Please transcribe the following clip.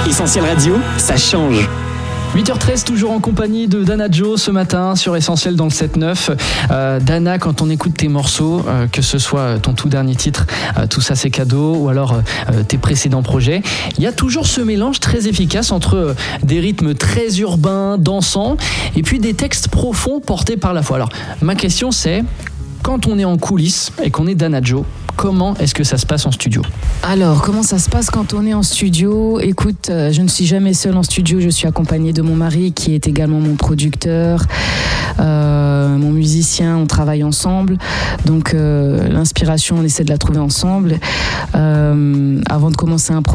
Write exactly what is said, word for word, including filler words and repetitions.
Essentiel Radio, ça change. huit heures treize, toujours en compagnie de Dana Joe ce matin sur Essentiel dans le sept neuf. Euh, Dana, quand on écoute tes morceaux, euh, que ce soit ton tout dernier titre, euh, Tout ça c'est cadeau, ou alors euh, tes précédents projets, il y a toujours ce mélange très efficace entre euh, des rythmes très urbains, dansants, et puis des textes profonds portés par la foi. Alors, ma question c'est, quand on est en coulisses et qu'on est Dana Joe, comment est-ce que ça se passe en studio ? Alors, comment ça se passe quand on est en studio ? Écoute, euh, je ne suis jamais seule en studio, je suis accompagnée de mon mari qui est également mon producteur, euh, mon musicien, on travaille ensemble. Donc, euh, l'inspiration, on essaie de la trouver ensemble. Euh, avant de commencer un projet,